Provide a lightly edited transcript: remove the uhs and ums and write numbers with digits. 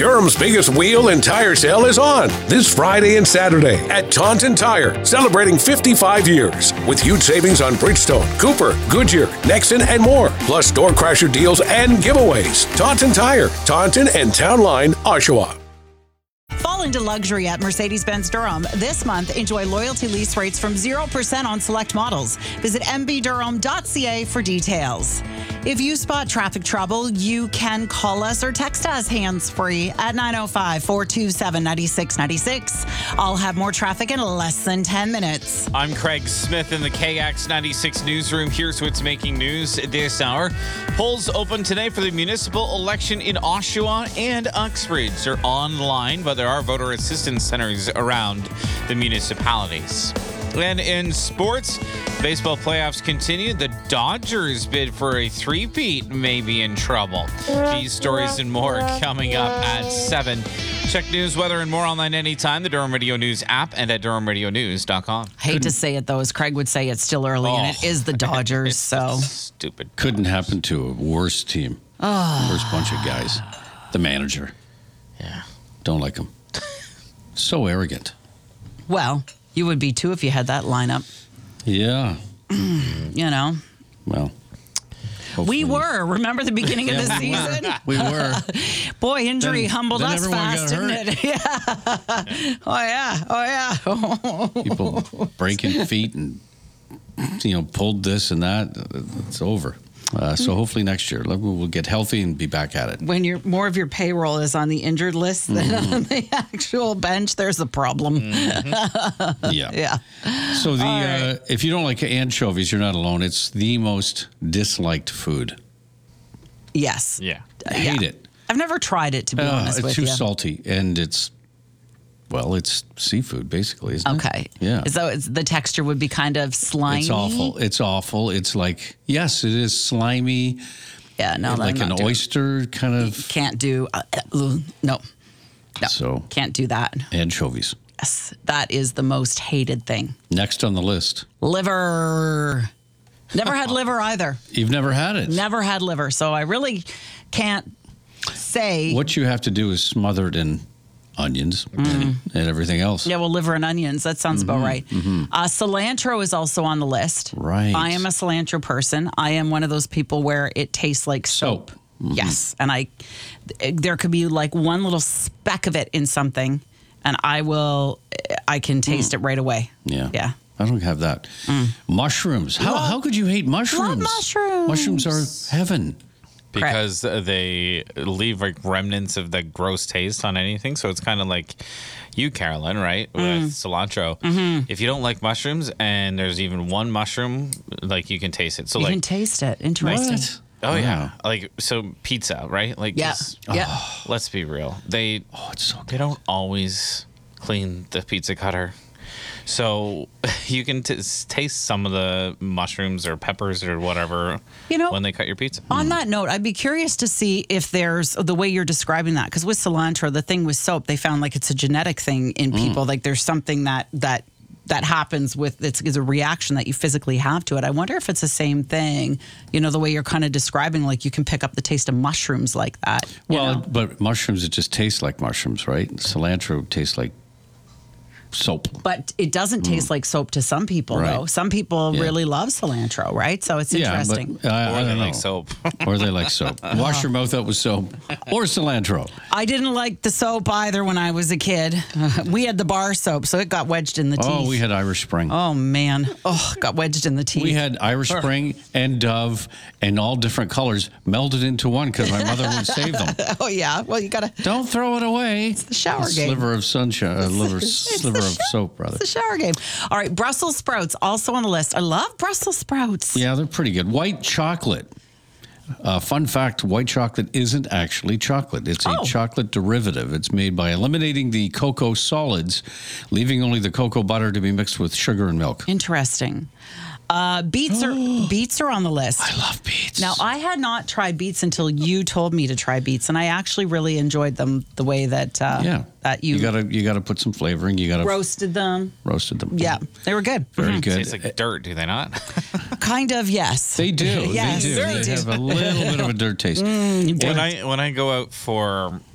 Durham's biggest wheel and tire sale is on this Friday and Saturday at Taunton Tire, celebrating 55 years with huge savings on Bridgestone, Cooper, Goodyear, Nexon, and more, plus door crasher deals and giveaways. Taunton Tire, Taunton and Town Line, Oshawa. Fall into luxury at Mercedes-Benz Durham. This month, enjoy loyalty lease rates from 0% on select models. Visit mbdurham.ca for details. If you spot traffic trouble, you can call us or text us hands-free at 905-427-9696. I'll have more traffic in less than 10 minutes. I'm Craig Smith in the KX96 newsroom. Here's what's making news this hour. Polls open today for the municipal election in Oshawa and Uxbridge. They're online, but there are voter assistance centers around the municipalities. And in sports, baseball playoffs continue. The Dodgers bid for a three-peat may be in trouble. These stories and more coming up at 7. Check news, weather, and more online anytime. The Durham Radio News app and at DurhamRadioNews.com. Hate to say it, though, as Craig would say, it's still early, and it is the Dodgers, so. Stupid. Couldn't happen to a worse team. Worst bunch of guys. The manager. Yeah. Don't like him. So arrogant. Well, you would be too if you had that lineup. Yeah. You know. Well. We were. Remember the beginning of the season? We were. Boy, injury Then humbled us everyone fast, got didn't it? Yeah. Oh, yeah. People breaking feet and, pulled this and that. It's over. So hopefully next year we'll get healthy and be back at it. When more of your payroll is on the injured list than on the actual bench, there's a problem. Yeah. So if you don't like anchovies, you're not alone. It's the most disliked food. Yes. Yeah. I hate it. I've never tried it, to be honest with you. It's too salty, and it's seafood, basically, isn't it? Okay. Yeah. So the texture would be kind of slimy. It's awful. It's like, yes, it is slimy. Yeah, no, like an oyster kind of. Can't do. No. So can't do that. Anchovies. Yes, that is the most hated thing. Next on the list. Liver. Never had liver either. You've never had it? Never had liver, so I really can't say. What you have to do is smother it in onions and everything else. Yeah, well, liver and onions. That sounds about right. Cilantro is also on the list. Right. I am a cilantro person. I am one of those people where it tastes like soap. Yes, and there could be like one little speck of it in something, and I can taste it right away. Yeah. I don't have that. Mushrooms. How could you hate mushrooms? Love mushrooms. Mushrooms are heaven. Because they leave like remnants of the gross taste on anything. So it's kind of like you, Carolyn, right? With cilantro. If you don't like mushrooms and there's even one mushroom, like you can taste it. So you can taste it. Interesting. What? Oh, yeah. Like, so pizza, right? Like, yeah. Let's be real. It's so good. They don't always clean the pizza cutter. So you can taste some of the mushrooms or peppers or whatever when they cut your pizza. On that note, I'd be curious to see if there's the way you're describing that. Because with cilantro, the thing with soap, they found like it's a genetic thing in people. Like there's something that happens with it's a reaction that you physically have to it. I wonder if it's the same thing, the way you're kind of describing, like you can pick up the taste of mushrooms like that. But mushrooms, it just tastes like mushrooms, right? Cilantro tastes like soap. But it doesn't taste like soap to some people, though. Some people really love cilantro, right? So it's interesting. But I don't know. Like soap. Or they like soap. Wash your mouth out with soap or cilantro. I didn't like the soap either when I was a kid. We had the bar soap, so it got wedged in the teeth. Oh, we had Irish Spring. Oh, man. Oh, got wedged in the teeth. We had Irish Spring and Dove and all different colors melded into one because my mother would save them. Oh, yeah. Well, you got to... Don't throw it away. It's the shower game. Sliver of sunshine. Sliver of soap, rather. It's the shower game. All right, Brussels sprouts also on the list. I love Brussels sprouts. Yeah, they're pretty good. White chocolate. Fun fact, white chocolate isn't actually chocolate. It's a chocolate derivative. It's made by eliminating the cocoa solids, leaving only the cocoa butter to be mixed with sugar and milk. Interesting. Beets are on the list. I love beets. Now, I had not tried beets until you told me to try beets, and I actually really enjoyed them the way that that you gotta put some flavoring. You gotta roasted them. Yeah, they were good. Very good. Tastes like dirt, do they not? Kind of, yes. They do. Yes, they do. They have a little bit of a dirt taste. When I go out for